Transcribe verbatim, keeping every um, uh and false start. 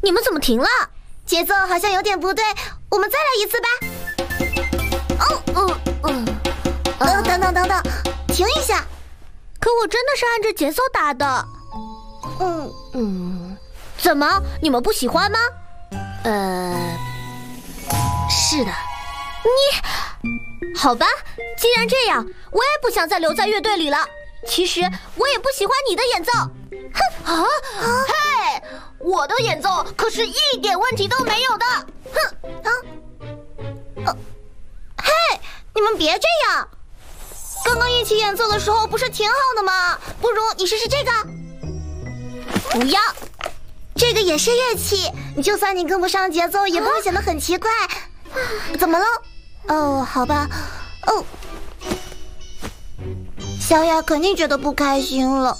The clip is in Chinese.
你们怎么停了？ 节奏好像有点不对，我们再来一次吧。哦，嗯嗯，呃，等等等等，停一下。 可我真的是按着节奏打的。 嗯嗯， 怎么？你们不喜欢吗？ 呃，是的。 你，好吧，既然这样，我也不想再留在乐队里了。其实我也不喜欢你的演奏。 哼啊！嘿，我的演奏可是一点问题都没有的。哼啊！呃，嘿，你们别这样。刚刚一起演奏的时候不是挺好的吗？不如你试试这个。 不要， 这个也是乐器，就算你跟不上节奏，也不会显得很奇怪。怎么了？哦，好吧。哦，小雅肯定觉得不开心了。